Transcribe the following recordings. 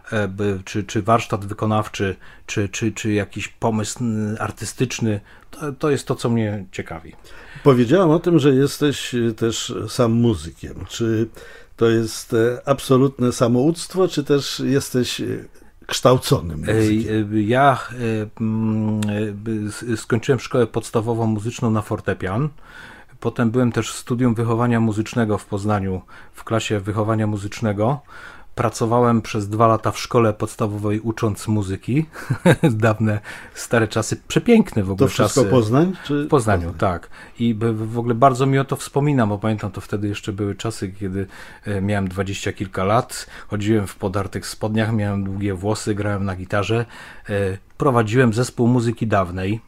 czy warsztat wykonawczy, czy jakiś pomysł artystyczny, to jest to, co mnie ciekawi. Powiedziałem o tym, że jesteś też sam muzykiem. Czy to jest absolutne samouctwo, czy też jesteś kształconym muzykiem? Ja skończyłem szkołę podstawową muzyczną na fortepian. Potem byłem też w studium wychowania muzycznego w Poznaniu, w klasie wychowania muzycznego. Pracowałem przez 2 lata w szkole podstawowej ucząc muzyki. Dawne, stare czasy, przepiękne w ogóle czasy. To wszystko Poznań? Czy... W Poznaniu, tak. I w ogóle bardzo mi o to wspominam, bo pamiętam, to wtedy jeszcze były czasy, kiedy miałem 20 kilka lat, chodziłem w podartych spodniach, miałem długie włosy, grałem na gitarze, prowadziłem zespół muzyki dawnej.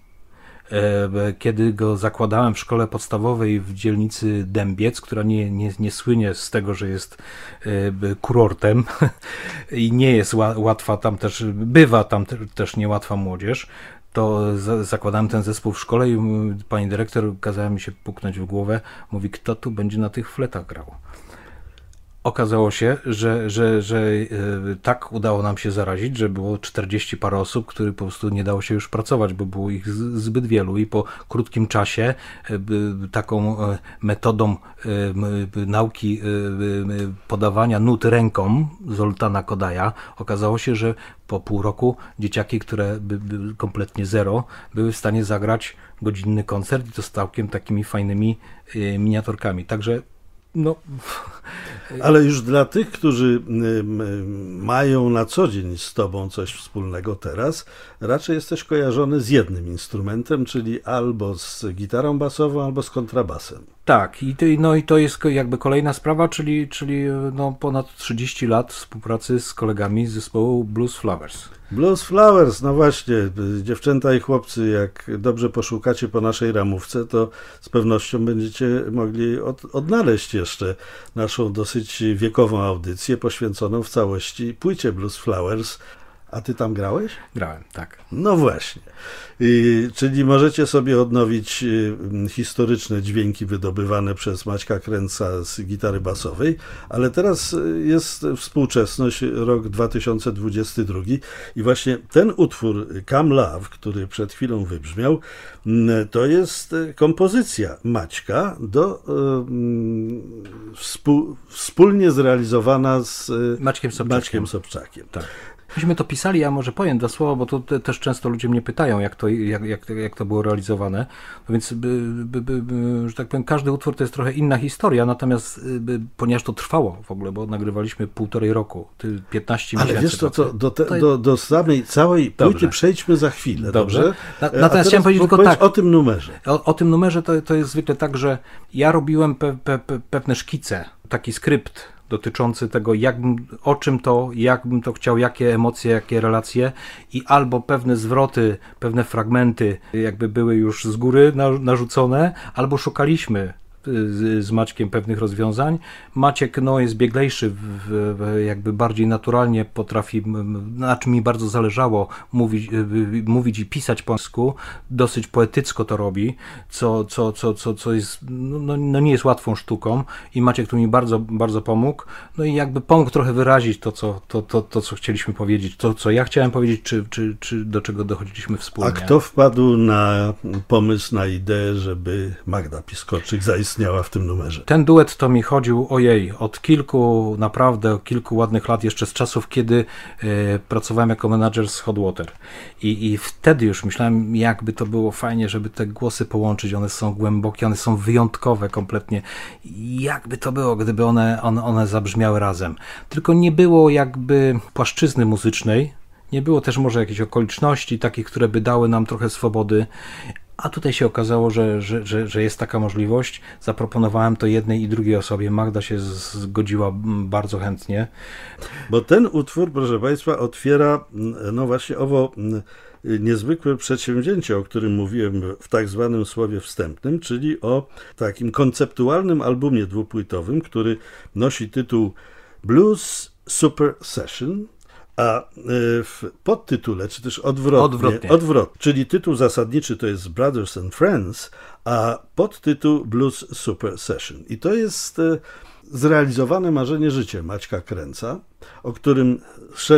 Kiedy go zakładałem w szkole podstawowej w dzielnicy Dębiec, która nie słynie z tego, że jest kurortem i nie jest łatwa tam też, bywa tam też niełatwa młodzież, to zakładałem ten zespół w szkole i pani dyrektor kazała mi się puknąć w głowę, mówi, kto tu będzie na tych fletach grał. Okazało się, że tak udało nam się zarazić, że było 40 parę osób, których po prostu nie dało się już pracować, bo było ich zbyt wielu i po krótkim czasie taką metodą nauki podawania nut ręką Zoltana Kodaja okazało się, że po pół roku dzieciaki, które były kompletnie zero, były w stanie zagrać godzinny koncert i to z całkiem takimi fajnymi miniaturkami. Także no. Ale już dla tych, którzy mają na co dzień z tobą coś wspólnego teraz, raczej jesteś kojarzony z jednym instrumentem, czyli albo z gitarą basową, albo z kontrabasem. Tak, i to jest jakby kolejna sprawa, czyli ponad 30 lat współpracy z kolegami z zespołu Blues Flowers. Blues Flowers, no właśnie, dziewczęta i chłopcy, jak dobrze poszukacie po naszej ramówce, to z pewnością będziecie mogli odnaleźć jeszcze naszą dosyć wiekową audycję poświęconą w całości płycie Blues Flowers. A ty tam grałeś? Grałem, tak. No właśnie. Czyli możecie sobie odnowić historyczne dźwięki wydobywane przez Maćka Kręca z gitary basowej, ale teraz jest współczesność, rok 2022 i właśnie ten utwór Come Love, który przed chwilą wybrzmiał, to jest kompozycja Maćka wspólnie zrealizowana z Maćkiem Sobczakiem. Tak. Myśmy to pisali, ja może powiem 2 słowa, bo to też często ludzie mnie pytają, jak to było realizowane. No więc, że tak powiem, każdy utwór to jest trochę inna historia, natomiast ponieważ to trwało w ogóle, bo nagrywaliśmy 1,5 roku, 15 miesięcy. Ale wiesz co, do samej całej płyty przejdźmy za chwilę. Dobrze? Natomiast chciałem powiedzieć tylko tak. O tym numerze. O tym numerze to jest zwykle tak, że ja robiłem pewne szkice, taki skrypt dotyczący tego, o czym to, jak bym to chciał, jakie emocje, jakie relacje i albo pewne zwroty, pewne fragmenty jakby były już z góry narzucone, albo szukaliśmy z Maćkiem pewnych rozwiązań. Maciek jest bieglejszy, jakby bardziej naturalnie potrafi, na czym mi bardzo zależało, mówić i pisać po polsku, dosyć poetycko to robi, co jest, nie jest łatwą sztuką i Maciek tu mi bardzo, bardzo pomógł, no i jakby pomógł trochę wyrazić to, co chcieliśmy powiedzieć, to, co ja chciałem powiedzieć, czy do czego dochodziliśmy wspólnie. A kto wpadł na pomysł, na ideę, żeby Magda Piskorczyk zaistniała w tym numerze? Ten duet to mi chodził, od kilku ładnych lat, jeszcze z czasów, kiedy pracowałem jako menadżer z Hot Water. I wtedy już myślałem, jakby to było fajnie, żeby te głosy połączyć. One są głębokie, one są wyjątkowe kompletnie. Jakby to było, gdyby one zabrzmiały razem. Tylko nie było jakby płaszczyzny muzycznej, nie było też może jakichś okoliczności takich, które by dały nam trochę swobody. A tutaj się okazało, że jest taka możliwość. Zaproponowałem to jednej i drugiej osobie. Magda się zgodziła bardzo chętnie. Bo ten utwór, proszę Państwa, otwiera właśnie owo niezwykłe przedsięwzięcie, o którym mówiłem w tak zwanym słowie wstępnym, czyli o takim konceptualnym albumie dwupłytowym, który nosi tytuł Blues Super Session, a w podtytule, czy też odwrotnie, czyli tytuł zasadniczy to jest Brothers and Friends, a podtytuł Blues Super Session. I to jest zrealizowane marzenie życia Maćka Kręca, o którym